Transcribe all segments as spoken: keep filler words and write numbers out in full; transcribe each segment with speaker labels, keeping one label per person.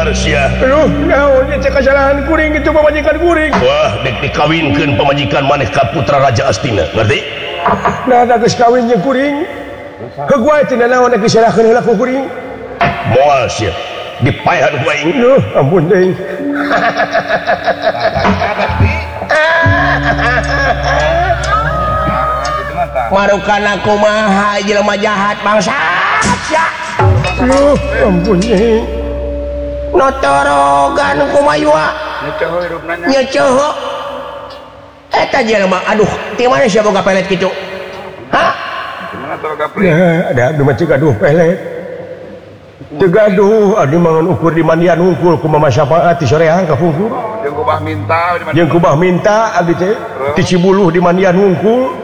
Speaker 1: modar sia.
Speaker 2: Aduh, naon ieu teh kasalahan kuring itu pamajikan kuring.
Speaker 1: Wah, dek dikawinkeun pamajikan maneh ka putra Raja Astina, ngerti?
Speaker 2: Nah, da geus kawin jeung kuring. Heug wae tina naon geus serahkeun heula ku kuring.
Speaker 1: Moal sia. Dipaehan ku aing.
Speaker 2: Duh, ampun teuing.
Speaker 3: Marukana kumaha jelema jahat bangsa.
Speaker 2: Duh, ampun teuing.
Speaker 3: Notorogan kumayua. Nyeceho. Eta jelema aduh, ti mana sia boga pelet kitu? Hah?
Speaker 2: Ya, ada anu mah gaduh pelet. Teu gaduh, adi mangan ukur di mandian hungkul ku mama syafaat ti soreang ka hungkul.
Speaker 4: Jeung kubah minta di mana?
Speaker 2: Jeung kubah minta abdi teh ti Cibuluh di mandian hungkul.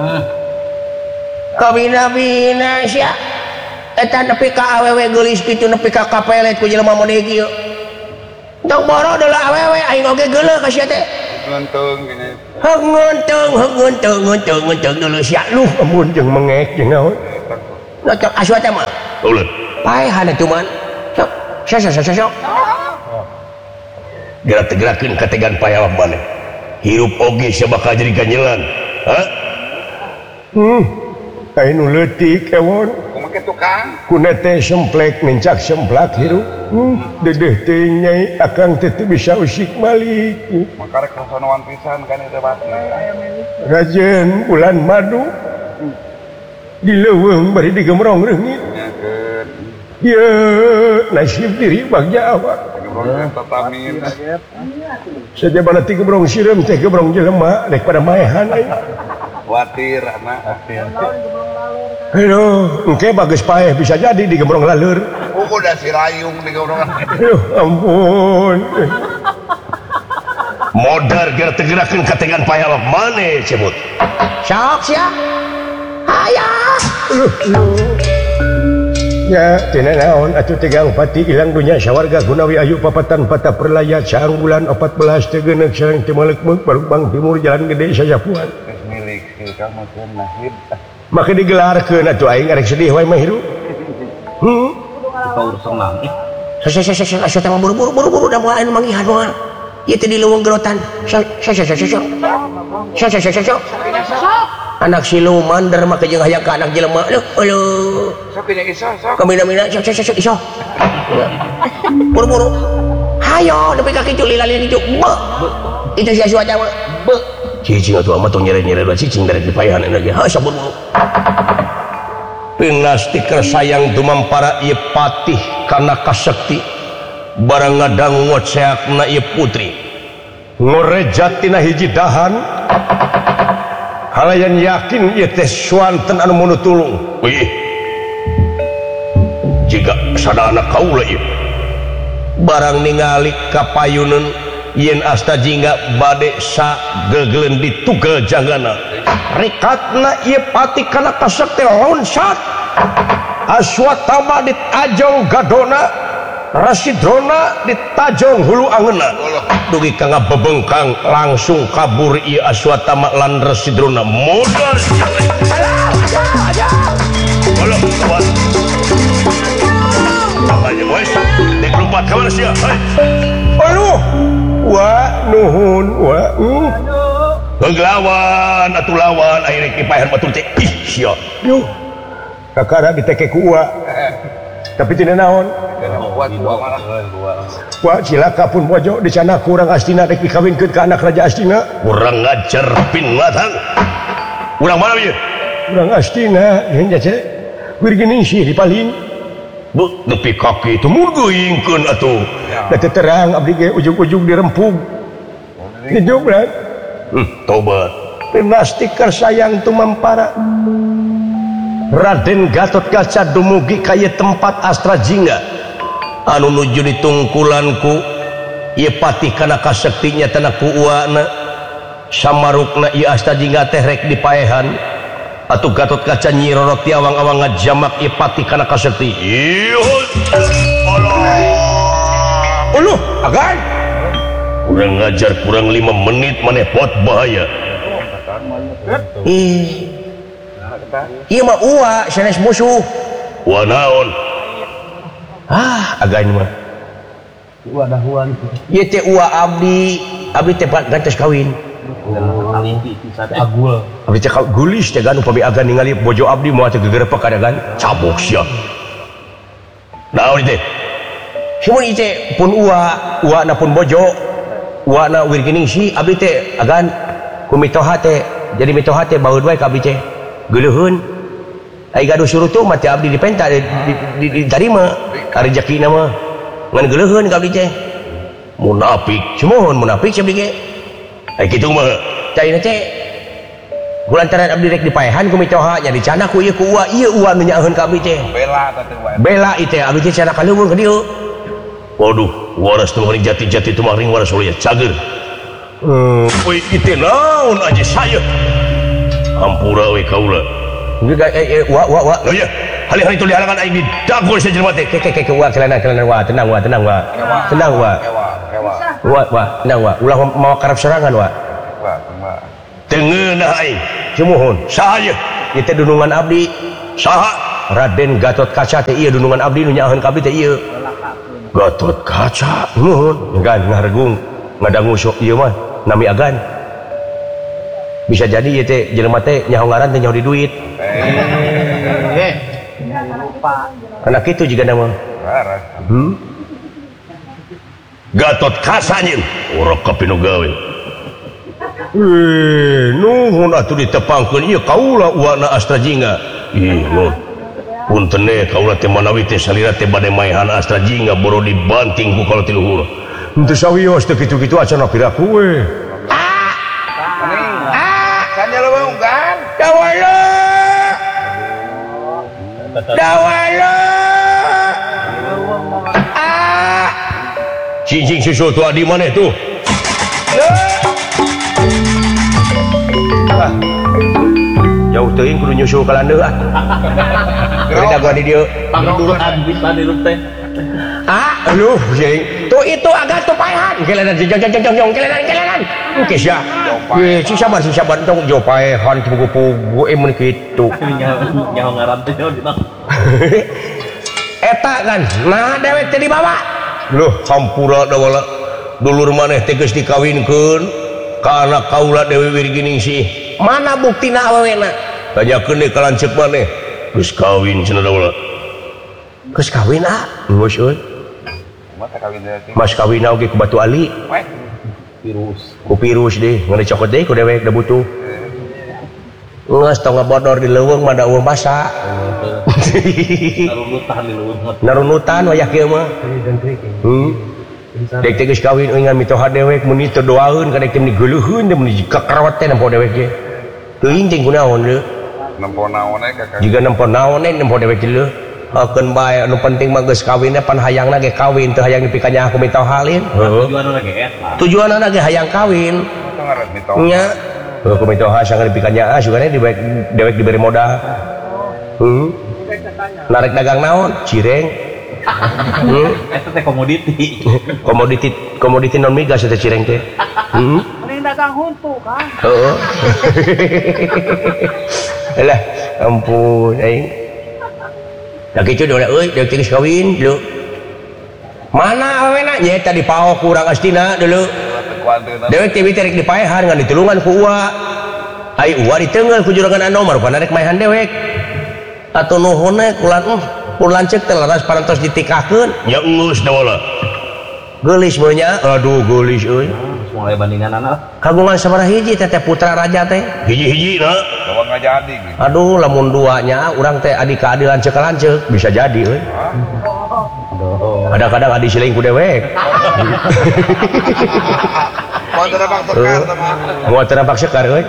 Speaker 3: Kabina-bina sia. Eta nepi ka awewe geulis kitu nepi ka kapelet ku jelema model kieu. Tok boro adalah awewe aing oge geuleuh ka sia teh.
Speaker 4: Ngeunteung gini.
Speaker 3: Heug ngeunteung, heug ngeunteung, ngeunteung, ngeunteung deuleu sia luh.
Speaker 2: Ampun jeung mengek jeung naon.
Speaker 3: Nocok aswa teh mah.
Speaker 1: Ulun.
Speaker 3: Paehan atuh man. Sok, sok sok sok sok.
Speaker 1: Gerak-gerakeun kategan paewak maneh. Hirup oge sia bakal jadi ganjelan. Hah?
Speaker 2: Hmm. Anu leutik ewon.
Speaker 4: Kumake tukang.
Speaker 2: Kuna teh semplek mencak semplak hirup. Hmm. Dedeh teh nyai akang teh teu bisa usik malik.
Speaker 4: Makarek kasonoan pisan kan eta batna.
Speaker 2: Rajen bulan madu. Di leuweung bari digemrong reungit.
Speaker 4: Nyakeun.
Speaker 2: Ya, nasib diri bagja awak.
Speaker 4: Gemrong tatamin.
Speaker 2: Saja bana ti gemrong sireum teh gemrong jelema rek pada maehan aing.
Speaker 4: Watir anak.
Speaker 2: Aduh, engke bagus paeh bisa jadi di gemrong laleur.
Speaker 4: Oh, udah si rayung di gemrong.
Speaker 2: Aduh, ampun.
Speaker 1: Modar gerak-gerakeun kategan paewak maneh cebut.
Speaker 3: Sok sia. Hayah.
Speaker 2: Ya, tina naon atuh tegang pati ilang dunya sawarga gunawi ayu papatan patah perlayat saang bulan empat belas teu geuneuk sareng teu maleukmeuk Parubang Timur Jalan Gede Sajapuan.
Speaker 4: Geus milik hilkang makeun nahib.
Speaker 2: Maka digelarkeun atuh aing arek sedih wae mah hirup. Hmm.
Speaker 5: Kita urus senang.
Speaker 3: Sok sok sok sok teh buru-buru buru-buru da moal anu manggihan moal. Ieu teh di leuweung gerotan. Sok sok sok sok sok. Sok sok sok sok. Anak siluman der make jeung hayang ka anak jelema. Leuh, eueuh.
Speaker 4: Sok nya iso sok.
Speaker 3: Kamina-mina sok sok sok iso. Buru-buru. Hayo nepi ka kitu lila-lila kitu. Beuh. Itu sia suaca mah. Beuh.
Speaker 1: Cicing atuh amat tong nyere-nyere da cicing dari dipaehan lagi. Ha sok buru-buru. Pinastiker sayang dumampara ieu patih kana kasakti. Barang ngadang ngoceakna ieu putri.
Speaker 2: Ngorejat tina hiji dahan. Halayan yakin ieu teh swanten anu munu tulung.
Speaker 1: Wih. Jika sadana kaula ieu.
Speaker 3: Barang ningali kapayuneun yen asta jingga bade sagegeleun ditugel janggana.
Speaker 2: Rikatna ieu pati kana kasakti lonsat. Aswatama ditajong gadona. Rasidrona ditajong hulu angeuna.
Speaker 3: Dugi ka ngabebengkang langsung kabur ieu Aswatama lan Rasidrona.
Speaker 1: Modal sia. Walau kawan. Makanya wes dek lompat ka mana sia? Hai.
Speaker 2: Aduh. Wa nuhun wa.
Speaker 1: Heug lawan atuh lawan aya rek dipaehan batur teh. Ih sia.
Speaker 2: Yuh. Kakara diteke ku wa. Tapi tidak naon.
Speaker 4: Buat dua malah.
Speaker 2: Wah, cilaka pun bojo di sana kurang Astina rek dikawinkeun ka anak Raja Astina.
Speaker 1: Kurang ngajar pinlatang. Urang mana ieu?
Speaker 2: Kurang Astina, yen jace. Wir geuning sih dipaling.
Speaker 1: Bu, nepi ka kitu mun geuingkeun atuh.
Speaker 2: Da teu terang abdi ge ujug-ujug dirempug. Dijoblan.
Speaker 1: Hmm, tobat.
Speaker 2: Pinastiker sayang tumampara. Raden Gatot Kaca dumugi ka ieu tempat Astra Jingga.
Speaker 3: Anu nuju ditungkulanku ieu patih kana kasaktinya tanah ku uwana. Samarukna ieu Astra Jingga teh rek dipaehan. Atuh Gatot Kaca Nyi Roro ti awang-awang ngajamak ieu patih kana kasakti.
Speaker 1: Ieu. Allah.
Speaker 2: Uluh, agan.
Speaker 1: Kurang ngajar kurang lima menit maneh pot bahaya.
Speaker 3: Ih. Ieu mah uwa sanes musuh.
Speaker 1: Wa naon?
Speaker 3: Ah, agan mah.
Speaker 2: dahuan
Speaker 3: ieu teh uwa abdi abdi teh gantos kawin
Speaker 2: agul
Speaker 3: abdi teh gulis teh kan upami agan ningali bojo abdi moal teh gegerepek kadangan cabok sia naon teh cuman ieu teh pun uwa uwa na pun bojo uwa na wirgining si abdi teh agan ku mitoha teh jadi mitoha teh baeud wae ka abdi teh geuleuheun ai gaduh suruh mah teh abdi dipenta diterima rezekina mah ngan geuleuheun ka abdi teh munafik cumohon munafik si abdi ge ai kitu mah caina teh kulantaran abdi rek dipaehan ku mitoha nya dicana ku ieu ku uwa ieu uwa nu nyaeun ka abdi teh
Speaker 4: bela teh wae
Speaker 3: bela ieu teh abdi teh cenah kaleuweung ka dieu waduh waras teu meuring jati-jati teu meuring waras ulya cager hmm we ieu naon aja saya hampura we kaula enggak eh wa wa wa oh ya hari-hari itu di halangan aing didagol sajelema teh ke ke ke wa kelana kelana wa tenang wa tenang wa tenang wa wa wa tenang wa ulah mau karep serangan wa teu ngeunah aing cumohon saha ieu ieu teh dunungan abdi saha Raden Gatot Kaca teh ieu dunungan abdi nu nyaeun ka abdi teh ieu Gatot Kaca nuhun gan ngaregung ngadangu sok ieu mah nami agan bisa jadi ieu teh jelema teh nyaho ngaran teh nyaho di duit
Speaker 2: eh lupa
Speaker 3: karena kitu juga nama hmm? Gatot Kaca nyeun urang kapinu gawe eh nuhun atuh ditepangkeun ieu kaula uwana Astra Jingga ih nuhun punten teh kaula teh manawi teh salira teh bade maehan Astra Jingga boro dibanting ku kaula ti luhur henteu sawios teh kitu-kitu acan piraku we dawala dawala ah cincin susu tu di mana tu ah. Jauh teuing kudu nyusul ka landeu ah bari dagoan di dieu pangduran bisa di teh ah aduh jeung tu itu agak tu paehan kelenan jeng jeng jeng jeng kelenan kelenan oke sia we si sabar si sabar tong jo paehan pugu-pugu eh mun kitu nyaho ngaran teh dina eta kan nah dewek teh dibawa loh hampura dawala dulur maneh teh geus dikawinkeun ka anak kaula Dewi Wirginingsih mana buktina awewena tanyakeun deui ka lanceuk maneh geus kawin cenah dawala geus kawin ah geus euy mas kawin oge ku Batu Ali virus ku virus deh ngan dicokot deh ku dewek da butuh geus tong ngabodor di leuweung mah da eueuh basa narunutan di leuweung narunutan wayah kieu mah hmm dek teh geus kawin euy ngan mitoha dewek mun itu doaeun ka dek teh geuleuheun teh mun kakarwat teh nempo dewek ge teuing teh kunaon deui nempo naon we kakak jiga nempo naon we nempo dewek teh leuh akeun bae anu penting mah geus kawinna pan hayangna ge kawin teu hayang dipikanya aku mitoha halin heuh tujuanna ge eta tujuanna ge hayang kawin nya heuh ku mitoha sangat dipikanya ah sugana dewek dewek diberi modal heuh narek dagang naon cireng hmm eta teh komoditi komoditi komoditi non migas eta cireng teh hmm mending dagang huntu kan heeh alah ampun aing da kitu dona euy deuk geus kawin dulu mana awena nya eta dipaok ku urang astina dulu dewek teh rek dipaehan ngan ditulungan ku uwa ai uwa diteungeul ku juragan Anom rupana rek maehan dewek atuh nuhunna kulan pun lanceuk teh laras parantos ditikahkeun nya geus dawala geulis meuh nya aduh geulis euy mulai bandinganana kagungan sabaraha hiji teh putra raja teh hiji-hiji na bawa ngajadi aduh lamun duanya urang teh adi ka adi lanceuk ka lanceuk bisa jadi euy kadang-kadang adi siling ku dewek moal terabak sekar moal terabak sekar euy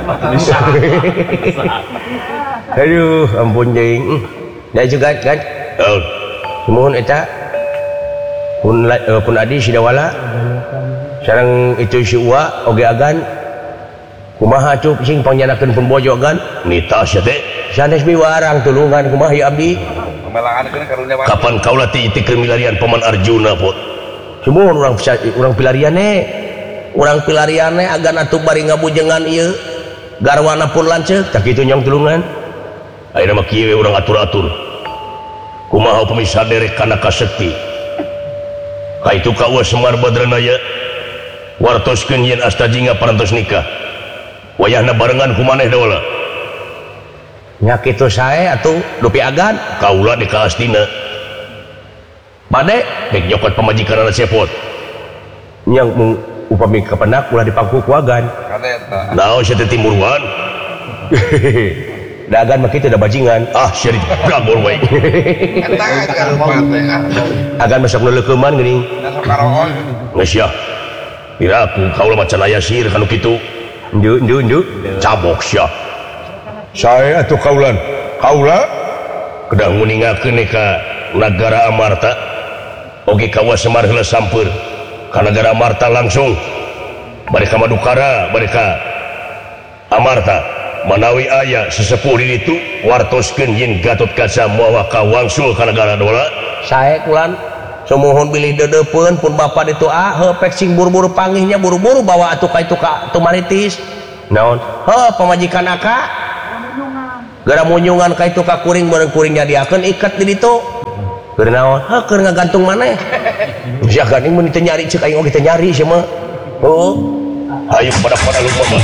Speaker 3: aduh ampun jeung da juga kan mohon eta pun uh, pun adi si dawala sareng itu si uwa oge agan kumaha cup sing pangjanakeun pun bojo agan nita sia teh sanes miwarang tulungan kumaha ieu abdi kapan kaula ti tikeun milarian paman Arjuna pot sumuhun urang urang pilarianne urang pilarianne agan atuh bari ngabujengan ieu garwana pun lanceuk tak kitu nyong tulungan ayeuna mah kieu urang atur-atur kumaha upami saderek kana kasekti
Speaker 1: itu kau Semar Badranaya wartoskeun yen astajinga parantos nikah wayahna barengan ku maneh daola
Speaker 3: nya kitu sae atuh dupi agan
Speaker 1: kaula di kaastina
Speaker 3: bade
Speaker 1: dek nyokot pamajikanana cepot
Speaker 3: yang mung upami kepenak ulah dipangku ku agan
Speaker 4: Kadeta.
Speaker 1: naon sia teh timuruan
Speaker 3: da agan mah kitu da bajingan
Speaker 1: ah sia digabor wae
Speaker 4: Eta aja mate.
Speaker 3: agan masuk nuleukeman geuning
Speaker 4: Dasar karoon.
Speaker 1: geus ya piraku kaula macan aya sihir kanu kitu
Speaker 3: ndu ndu ndu
Speaker 1: cabok sia
Speaker 2: saya atuh kaulan kaula
Speaker 1: kedah nguningakeun ka nagara Amarta oge kawa Semar heula sampeur ka nagara Amarta langsung bari ka Madukara bari ka Amarta manawi aya sesepuh di ditu wartoskeun yen Gatotkaca moal ka wangsul ka nagara dola
Speaker 3: sae kulan sumuhun bilih dedeupeun pun bapa ditu ah heuh pek sing buru-buru panggihnya buru-buru bawa atuh ka itu ka tumaritis naon heuh pamajikan aka gara munyungan ka itu ka kuring bareng kuring nyadiakeun iket di ditu keur naon heuh keur ngagantung maneh
Speaker 1: sia gandeng mun teu nyari ceuk aing oge teu nyari sia mah
Speaker 3: heuh
Speaker 1: ayo pada pada lupa